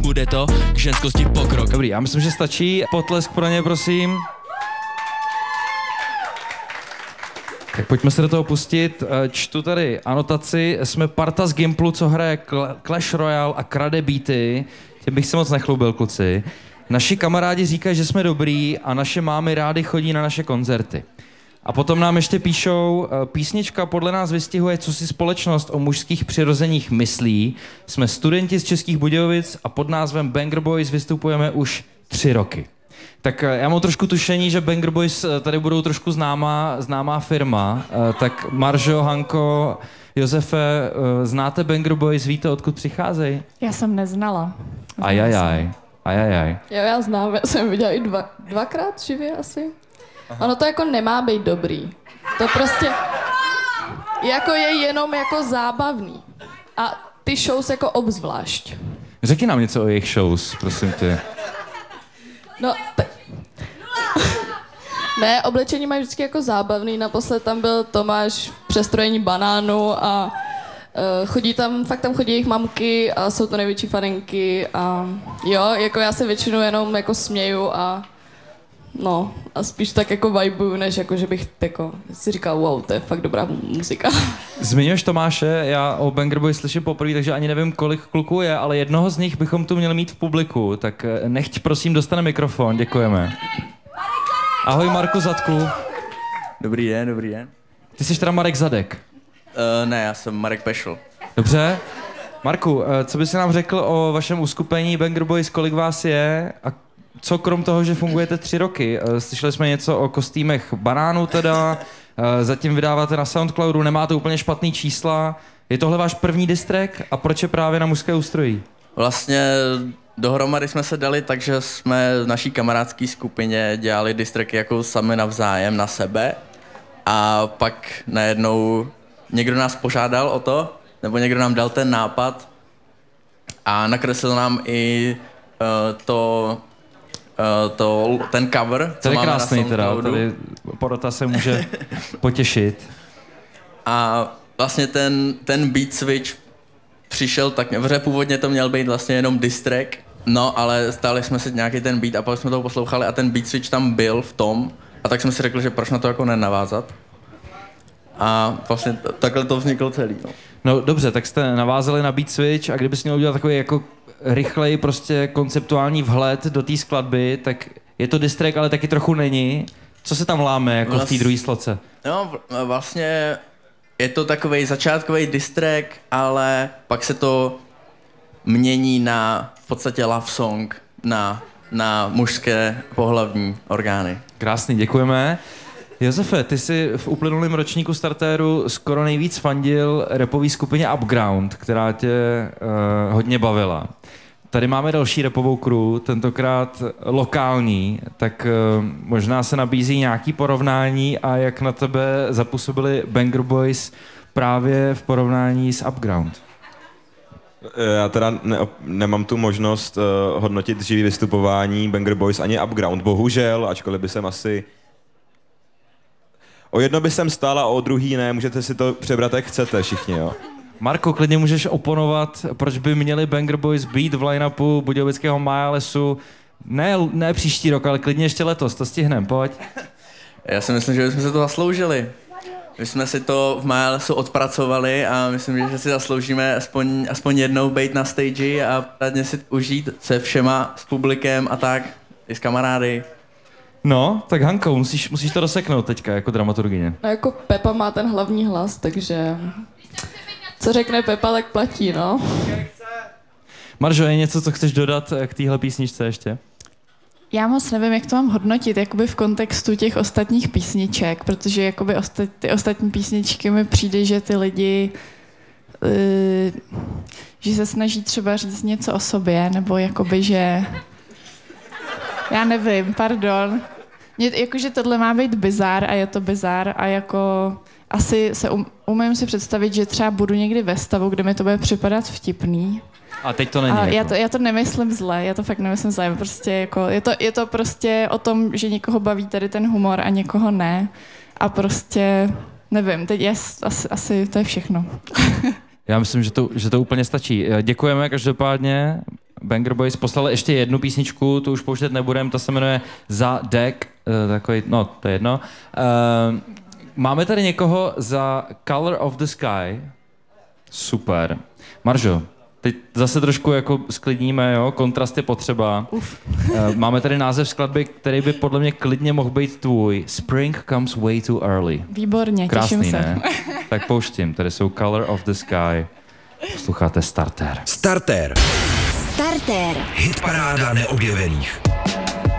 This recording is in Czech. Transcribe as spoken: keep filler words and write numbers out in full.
bude to k ženskosti pokrok. Dobrý, já myslím, že stačí. Potlesk pro ně, prosím. Tak pojďme se do toho pustit. Čtu tady anotaci. Jsme parta z Gimplu, co hraje Clash Royale a krade beaty. Tím bych se moc nechlubil, kluci. Naši kamarádi říkají, že jsme dobrý a naše mámy rády chodí na naše koncerty. A potom nám ještě píšou, písnička podle nás vystihuje, co si společnost o mužských přirozeních myslí. Jsme studenti z Českých Budějovic a pod názvem Banger Boys vystupujeme už tři roky. Tak já mám trošku tušení, že Banger Boys tady budou trošku známá, známá firma. Tak Maržo, Hanko, Josefe, znáte Banger Boys, víte, odkud přicházejí? Já jsem neznala. Ajajaj, ajajaj. Jo, já znám, já jsem viděla i dva, dvakrát živě asi. Aha. Ono to jako nemá být dobrý. To prostě jako je jenom jako zábavný. A ty shows jako obzvlášť. Řekni nám něco o jejich shows, prosím tě. No, t- ne, oblečení mají vždycky jako zábavný. Naposled tam byl Tomáš v přestrojení banánu a uh, chodí tam, fakt tam chodí jejich mamky a jsou to největší faninky a jo, jako já se většinou jenom jako směju a no, a spíš tak jako vibuju, než jako, že bych jako si říkal, wow, to je fakt dobrá muzika. Zmiňuješ Tomáše, já o Banger Boys slyším poprvé, takže ani nevím, kolik kluků je, ale jednoho z nich bychom tu měli mít v publiku, tak nechť prosím dostane mikrofon, děkujeme. Ahoj Marku Zadku. Dobrý den, dobrý den. Ty jsi teda Marek Zadek. Uh, ne, já jsem Marek Pešl. Dobře. Marku, co bys nám řekl o vašem uskupení Banger Boys, kolik vás je a co krom toho, že fungujete tři roky? Slyšeli jsme něco o kostýmech banánů teda, zatím vydáváte na Soundcloudu, nemáte úplně špatný čísla. Je tohle váš první distrek a proč je právě na mužské ústrojí? Vlastně dohromady jsme se dali, takže jsme v naší kamarádské skupině dělali distreky jako sami navzájem na sebe a pak najednou někdo nás požádal o to, nebo někdo nám dal ten nápad a nakreslil nám i uh, to Uh, to, ten cover, co to je máme krásný na Soundcloudu. Teda, tady porota se může potěšit. A vlastně ten, ten beat switch přišel tak, protože původně to měl být vlastně jenom diss track, no ale stáli jsme si nějaký ten beat a pak jsme toho poslouchali a ten beat switch tam byl v tom a tak jsme si řekli, že proč na to jako nenavázat. A vlastně t- takhle to vzniklo celý. No. no dobře, tak jste navázali na beat switch a kdybys měl udělat takový jako rychlej prostě konceptuální vhled do té skladby, tak je to diss track, ale taky trochu není. Co se tam láme jako Vlast... v té druhé sloce? No vlastně je to takovej začátkový diss track, ale pak se to mění na v podstatě love song na, na mužské pohlavní orgány. Krásný, děkujeme. Josefe, ty jsi v uplynulém ročníku Startéru skoro nejvíc fandil rapový skupině Upground, která tě uh, hodně bavila. Tady máme další rapovou crew, tentokrát lokální, tak uh, možná se nabízí nějaký porovnání a jak na tebe zapůsobili Banger Boys právě v porovnání s Upground. Já teda ne, nemám tu možnost uh, hodnotit živý vystupování Banger Boys ani Upground, bohužel, ačkoliv by jsem asi... O jedno by jsem stál a o druhý ne, můžete si to přebrat, jak chcete všichni, jo. Marko, klidně můžeš oponovat, proč by měli Banger Boys být v line-upu Budějovického Majalesu, ne, ne příští rok, ale klidně ještě letos, to stihnem, pojď. Já si myslím, že bychom se to zasloužili. My jsme si to v Majalesu odpracovali a myslím, že si zasloužíme aspoň, aspoň jednou být na stage a radně si užít se všema, s publikem a tak, i s kamarády. No, tak Hanko, musíš, musíš to doseknout teďka jako dramaturgyně. No jako Pepa má ten hlavní hlas, takže co řekne Pepa, tak platí, no. Maržo, je něco, co chceš dodat k téhle písničce ještě? Já moc nevím, jak to mám hodnotit jakoby v kontextu těch ostatních písniček, protože jakoby osta- ty ostatní písničky mi přijde, že ty lidi uh, že se snaží třeba říct něco o sobě, nebo jakoby, že já nevím, pardon. Mě, jakože tohle má být bizár a je to bizár a jako asi se um, umím si představit, že třeba budu někdy ve stavu, kde mi to bude připadat vtipný. A teď to není. A jako. já, to, já to nemyslím zle, já to fakt nemyslím zle, prostě jako, je, to, je to prostě o tom, že někoho baví tady ten humor a někoho ne. A prostě, nevím, teď je, asi, asi to je všechno. Já myslím, že to, že to úplně stačí. Děkujeme každopádně. Banger Boys poslali ještě jednu písničku, tu už pouštět nebudem, ta se jmenuje Za Deck, uh, takový, no, to je jedno. Uh, máme tady někoho za Color of the Sky. Super. Maržo, teď zase trošku jako sklidníme, jo, kontrast je potřeba. Uf. Uh, máme tady název skladby, který by podle mě klidně mohl být tvůj. Spring comes way too early. Výborně, krásný, těším se. Ne? Tak pouštím, tady jsou Color of the Sky. Posloucháte Starter. Starter. Starter. Hitparáda neobjevených.